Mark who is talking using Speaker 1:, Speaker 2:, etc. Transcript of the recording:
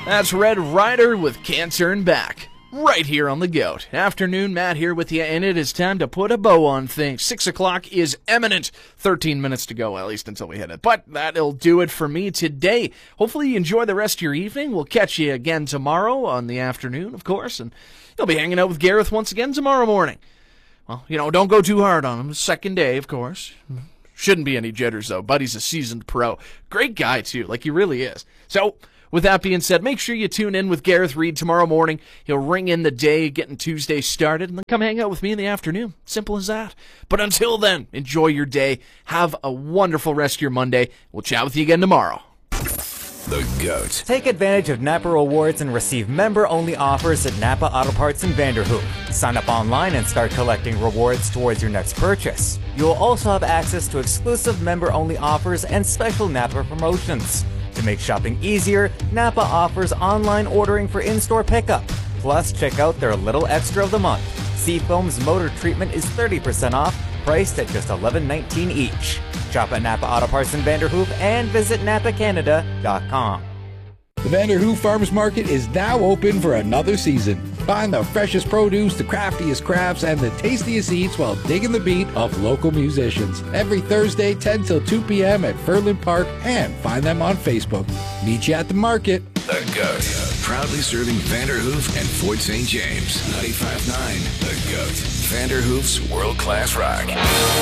Speaker 1: That's Red Rider with Can't Turn Back, right here on The Goat. Afternoon, Matt here with you, and it is time to put a bow on things. 6 o'clock is imminent. 13 minutes to go, at least until we hit it. But that'll do it for me today. Hopefully you enjoy the rest of your evening. We'll catch you again tomorrow on the afternoon, of course, and you'll be hanging out with Gareth once again tomorrow morning. Well, don't go too hard on him. Second day, of course. Shouldn't be any jitters, though. Buddy's a seasoned pro. Great guy, too. Like, he really is. So, with that being said, make sure you tune in with Gareth Reed tomorrow morning. He'll ring in the day, getting Tuesday started, and then come hang out with me in the afternoon. Simple as that. But until then, enjoy your day. Have a wonderful rest of your Monday. We'll chat with you again tomorrow.
Speaker 2: The Goat.
Speaker 3: Take advantage of Napa Rewards and receive member-only offers at Napa Auto Parts in Vanderhoof. Sign up online and start collecting rewards towards your next purchase. You will also have access to exclusive member-only offers and special Napa promotions. To make shopping easier, Napa offers online ordering for in-store pickup. Plus, check out their Little Extra of the Month. Seafoam's motor treatment is 30% off, priced at just $11.19 each. Shop at Napa Auto Parts in Vanderhoof and visit napacanada.com.
Speaker 4: The Vanderhoof Farmers Market is now open for another season. Find the freshest produce, the craftiest crafts, and the tastiest eats while digging the beat of local musicians. Every Thursday, 10 till 2 p.m. at Furland Park, and find them on Facebook. Meet you at the market.
Speaker 2: The Goat. Proudly serving Vanderhoof and Fort St. James. 95.9 The Goat. Vanderhoof's world-class rock.